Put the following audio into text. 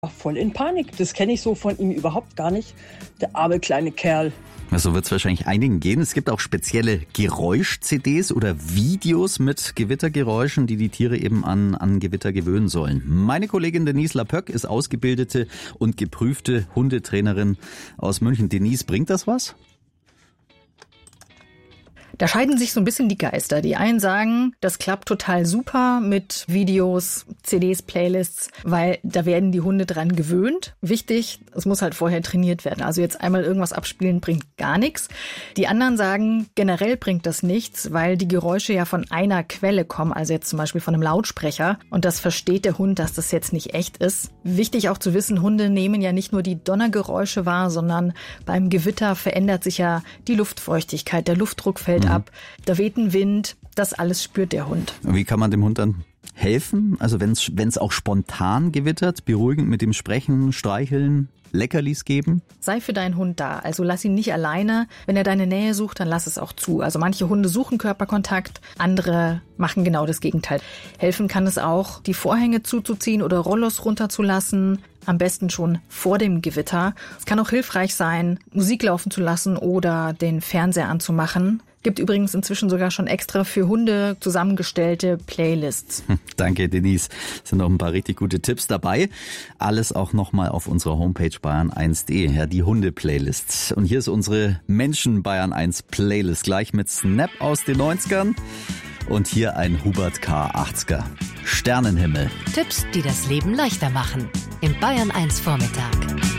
Voll in Panik. Das kenne ich so von ihm überhaupt gar nicht. Der arme kleine Kerl. So wird es wahrscheinlich einigen gehen. Es gibt auch spezielle Geräusch-CDs oder Videos mit Gewittergeräuschen, die die Tiere eben an Gewitter gewöhnen sollen. Meine Kollegin Denise Lapöck ist ausgebildete und geprüfte Hundetrainerin aus München. Denise, bringt das was? Da scheiden sich so ein bisschen die Geister. Die einen sagen, das klappt total super mit Videos, CDs, Playlists, weil da werden die Hunde dran gewöhnt. Wichtig, es muss halt vorher trainiert werden. Also jetzt einmal irgendwas abspielen bringt gar nichts. Die anderen sagen, generell bringt das nichts, weil die Geräusche ja von einer Quelle kommen, also jetzt zum Beispiel von einem Lautsprecher. Und das versteht der Hund, dass das jetzt nicht echt ist. Wichtig auch zu wissen, Hunde nehmen ja nicht nur die Donnergeräusche wahr, sondern beim Gewitter verändert sich ja die Luftfeuchtigkeit, der Luftdruck fällt ab, da weht ein Wind, das alles spürt der Hund. Wie kann man dem Hund dann helfen? Also wenn es auch spontan gewittert, beruhigend mit dem Sprechen, Streicheln, Leckerlis geben? Sei für deinen Hund da, also lass ihn nicht alleine. Wenn er deine Nähe sucht, dann lass es auch zu. Also manche Hunde suchen Körperkontakt, andere machen genau das Gegenteil. Helfen kann es auch, die Vorhänge zuzuziehen oder Rollos runterzulassen. Am besten schon vor dem Gewitter. Es kann auch hilfreich sein, Musik laufen zu lassen oder den Fernseher anzumachen. Gibt übrigens inzwischen sogar schon extra für Hunde zusammengestellte Playlists. Danke, Denise. Es sind noch ein paar richtig gute Tipps dabei. Alles auch nochmal auf unserer Homepage bayern1.de. Ja, die Hunde-Playlist. Und hier ist unsere Menschen-Bayern-1-Playlist. Gleich mit Snap aus den 90ern. Und hier ein Hubert K. 80er. Sternenhimmel. Tipps, die das Leben leichter machen. Im Bayern 1 Vormittag.